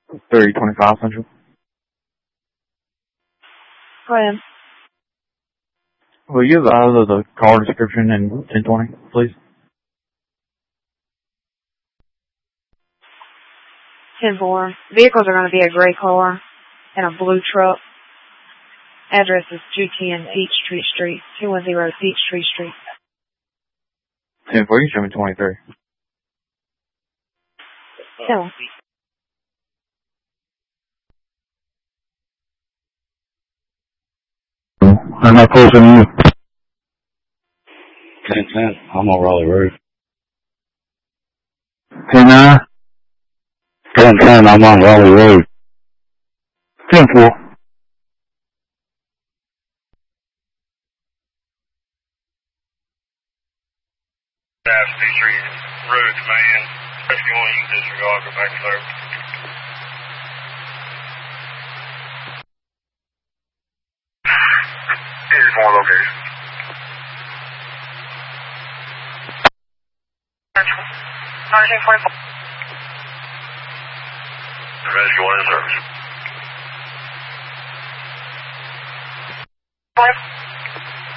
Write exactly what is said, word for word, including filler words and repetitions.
thirty twenty-five Central. Go ahead. Will you have either the car description and ten twenty, please? ten four. Vehicles are going to be a gray car and a blue truck. Address is two ten Peachtree Street, two one zero Peachtree Street. ten four, you show me twenty-three. No. I'm not close to you. ten ten, I'm on Raleigh Road. ten nine? ten ten, I'm on Raleigh Road. ten four. Peachtree Road, man. If you want, you can disregard, go back to there. Here's more location. nineteen twenty-four. Rescue one in service.